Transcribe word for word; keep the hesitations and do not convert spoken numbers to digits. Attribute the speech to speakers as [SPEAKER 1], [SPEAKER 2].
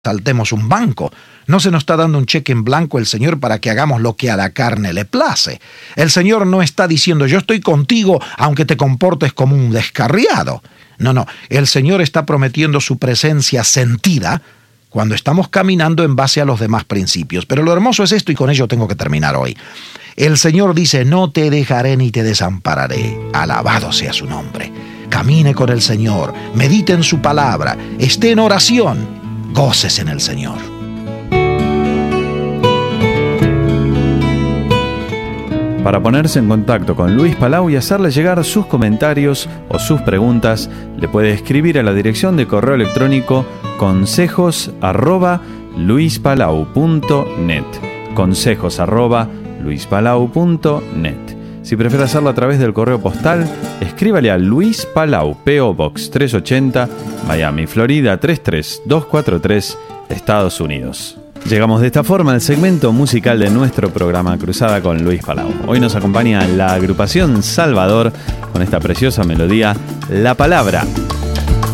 [SPEAKER 1] saltemos un banco. No se nos está dando un cheque en blanco el Señor para que hagamos lo que a la carne le place. El Señor no está diciendo, yo estoy contigo aunque te comportes como un descarriado. No, no. El Señor está prometiendo su presencia sentida cuando estamos caminando en base a los demás principios. Pero lo hermoso es esto, y con ello tengo que terminar hoy. El Señor dice, no te dejaré ni te desampararé. Alabado sea su nombre. Camine con el Señor, medite en su palabra, esté en oración. Goces en el Señor.
[SPEAKER 2] Para ponerse en contacto con Luis Palau y hacerle llegar sus comentarios o sus preguntas, le puede escribir a la dirección de correo electrónico consejos arroba luispalau punto net. Consejos arroba luispalau punto net. Si prefiere hacerlo a través del correo postal, escríbale a Luis Palau, P O Box trescientos ochenta, Miami, Florida tres tres dos cuatro tres, Estados Unidos. Llegamos de esta forma al segmento musical de nuestro programa Cruzada con Luis Palau. Hoy nos acompaña la agrupación Salvador con esta preciosa melodía, La Palabra.